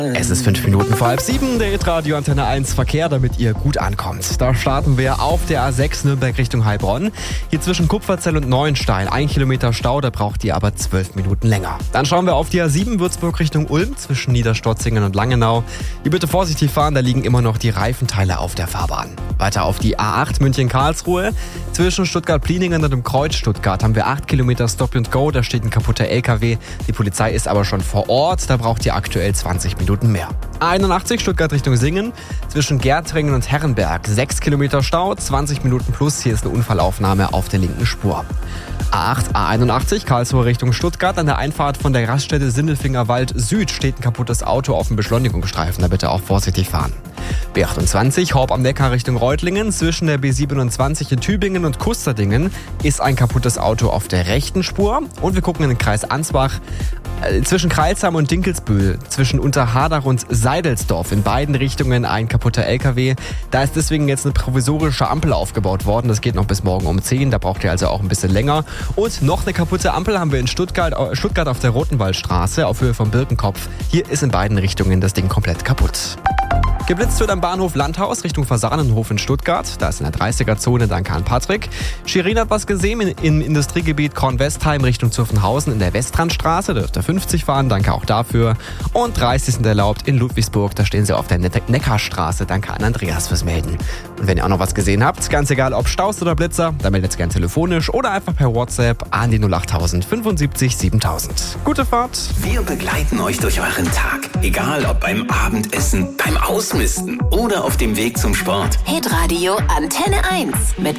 Es ist 5 Minuten vor 6:30, der Hitradio Antenne 1 Verkehr, damit ihr gut ankommt. Da starten wir auf der A6 Nürnberg Richtung Heilbronn. Hier zwischen Kupferzell und Neuenstein 1 Kilometer Stau, da braucht ihr aber 12 Minuten länger. Dann schauen wir auf die A7 Würzburg Richtung Ulm zwischen Niederstotzingen und Langenau. Hier bitte vorsichtig fahren, da liegen immer noch die Reifenteile auf der Fahrbahn. Weiter auf die A8 München-Karlsruhe. Zwischen Stuttgart-Pliningen und dem Kreuz Stuttgart haben wir 8 Kilometer Stop and Go, da steht ein kaputter LKW. Die Polizei ist aber schon vor Ort, da braucht ihr aktuell 20 Minuten mehr. A81 Stuttgart Richtung Singen, zwischen Gärtringen und Herrenberg 6 Kilometer Stau, 20 Minuten plus, hier ist eine Unfallaufnahme auf der linken Spur. A81 Karlsruhe Richtung Stuttgart, an der Einfahrt von der Raststätte Sindelfingerwald Süd steht ein kaputtes Auto auf dem Beschleunigungsstreifen, da bitte auch vorsichtig fahren. B28 Horb am Neckar Richtung Reutlingen, zwischen der B27 in Tübingen und Kusterdingen ist ein kaputtes Auto auf der rechten Spur. Und wir gucken in den Kreis Ansbach, zwischen Crailsheim und Dinkelsbühl, zwischen Unterhardach und Seidelsdorf in beiden Richtungen ein kaputter LKW. Da ist deswegen jetzt eine provisorische Ampel aufgebaut worden. Das geht noch bis morgen um 10, da braucht ihr also auch ein bisschen länger. Und noch eine kaputte Ampel haben wir in Stuttgart auf der Rotenwaldstraße auf Höhe vom Birkenkopf. Hier ist in beiden Richtungen das Ding komplett kaputt. Geblitzt wird am Bahnhof Landhaus Richtung Fasanenhof in Stuttgart. Da ist in der 30er-Zone, danke an Patrick. Shirin hat was gesehen im Industriegebiet Kornwestheim Richtung Zuffenhausen in der Westrandstraße. Da dürft ihr 50 fahren, danke auch dafür. Und 30 sind erlaubt in Ludwigsburg, da stehen sie auf der Neckarstraße. Danke an Andreas fürs Melden. Und wenn ihr auch noch was gesehen habt, ganz egal ob Staus oder Blitzer, dann meldet es gerne telefonisch oder einfach per WhatsApp an die 08000 75 7000. Gute Fahrt! Wir begleiten euch durch euren Tag. Egal ob beim Abendessen, beim Ausmisten oder auf dem Weg zum Sport. Hitradio Antenne 1 mit